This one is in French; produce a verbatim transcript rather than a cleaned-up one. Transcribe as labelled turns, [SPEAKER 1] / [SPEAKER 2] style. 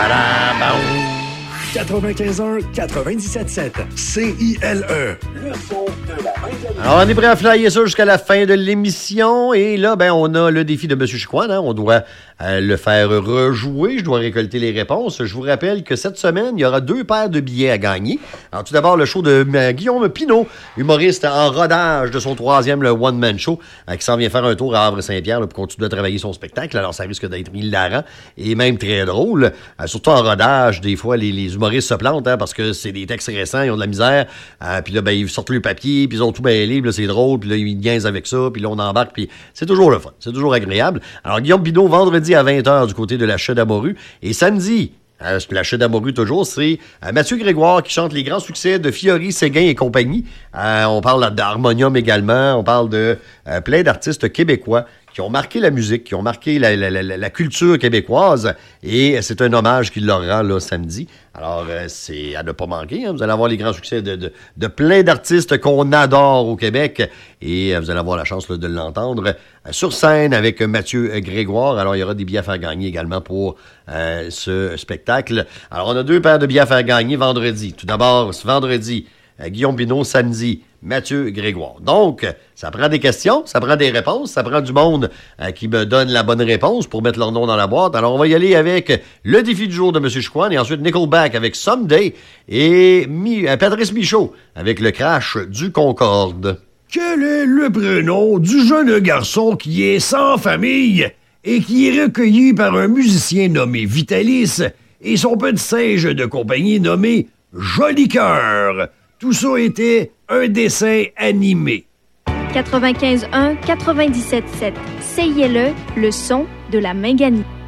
[SPEAKER 1] quatre-vingt-quinze un quatre-vingt-dix-sept sept C I L E. Le son de la Main-Gagnée.
[SPEAKER 2] Alors, on est prêt à flyer ça jusqu'à la fin de l'émission. Et là, ben, on a le défi de M. Chicoine. Hein? On doit euh, le faire rejouer. Je dois récolter les réponses. Je vous rappelle que cette semaine, il y aura deux paires de billets à gagner. Alors, tout d'abord, le show de euh, Guillaume Pinault, humoriste en rodage de son troisième, le One Man Show, euh, qui s'en vient faire un tour à Havre-Saint-Pierre là, pour continuer à travailler son spectacle. Alors, ça risque d'être hilarant et même très drôle. Euh, surtout en rodage, des fois, les, les humoristes se plantent hein, parce que c'est des textes récents, ils ont de la misère. Euh, puis là, ben, ils sortent le papier, puis ils ont tout mêlé, puis là, c'est drôle, puis là, ils niaisent avec ça, puis là, on embarque, puis c'est toujours le fun. C'est toujours agréable. Alors, Guillaume Pinault, vendredi à vingt heures du côté de la Chute d'Amorue. Et samedi, euh, la Chute d'Amorue toujours, c'est euh, Mathieu Grégoire qui chante les grands succès de Fiori, Séguin et compagnie. Euh, on parle d'Harmonium également. On parle de euh, plein d'artistes québécois qui ont marqué la musique, qui ont marqué la, la, la, la culture québécoise. Et c'est un hommage qu'il leur rend là, samedi. Alors, euh, c'est à ne pas manquer. Hein. Vous allez avoir les grands succès de, de, de plein d'artistes qu'on adore au Québec. Et euh, vous allez avoir la chance là, de l'entendre euh, sur scène avec Mathieu Grégoire. Alors, il y aura des billets à faire gagner également pour euh, ce spectacle. Alors, on a deux paires de billets à faire gagner vendredi. Tout d'abord, ce vendredi, euh, Guillaume Pinault, samedi, Mathieu Grégoire. Donc, ça prend des questions, ça prend des réponses, ça prend du monde euh, qui me donne la bonne réponse pour mettre leur nom dans la boîte. Alors, on va y aller avec le défi du jour de M. Chicoine et ensuite Nickelback avec Someday et Mi- euh, Patrice Michaud avec le crash du Concorde.
[SPEAKER 3] Quel est le prénom du jeune garçon qui est sans famille et qui est recueilli par un musicien nommé Vitalis et son petit singe de compagnie nommé Joli Cœur? Tout ça était un dessin animé.
[SPEAKER 4] quatre-vingt-quinze un quatre-vingt-dix-sept sept C I L E, le son de la Main-Gagnée.